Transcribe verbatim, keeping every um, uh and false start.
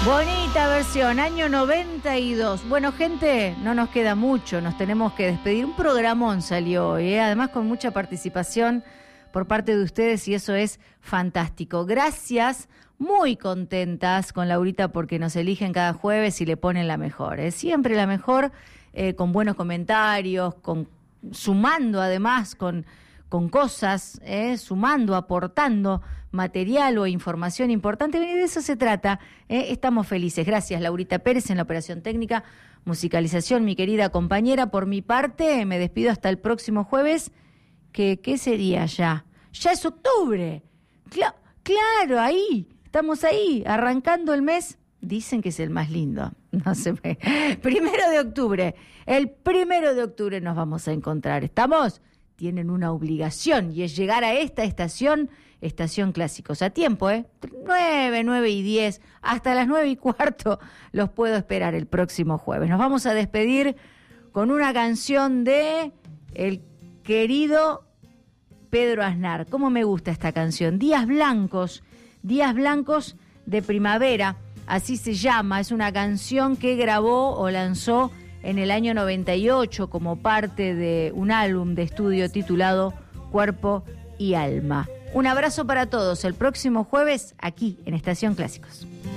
Bonita versión, año noventa y dos. Bueno, gente, no nos queda mucho, nos tenemos que despedir. Un programón salió hoy, ¿eh? Además con mucha participación por parte de ustedes y eso es fantástico. Gracias, muy contentas con Laurita porque nos eligen cada jueves y le ponen la mejor, ¿eh? Siempre la mejor, eh, con buenos comentarios, con sumando además con... con cosas, eh, sumando, aportando material o información importante. Y de eso se trata. Eh. Estamos felices. Gracias, Laurita Pérez, en la operación técnica, musicalización, mi querida compañera. Por mi parte, me despido hasta el próximo jueves. que ¿Qué sería ya? ¡Ya es octubre! Cla- claro, ahí, estamos ahí, arrancando el mes. Dicen que es el más lindo. No se ve. Primero de octubre. El primero de octubre nos vamos a encontrar. ¿Estamos? Tienen una obligación y es llegar a esta estación, Estación Clásicos, a tiempo, ¿eh? Nueve, nueve y diez, hasta las nueve y cuarto los puedo esperar el próximo jueves. Nos vamos a despedir con una canción de el querido Pedro Aznar. ¿Cómo me gusta esta canción? Días Blancos, Días Blancos de Primavera, así se llama. Es una canción que grabó o lanzó en el año noventa y ocho como parte de un álbum de estudio titulado Cuerpo y Alma. Un abrazo para todos. El próximo jueves aquí en Estación Clásicos.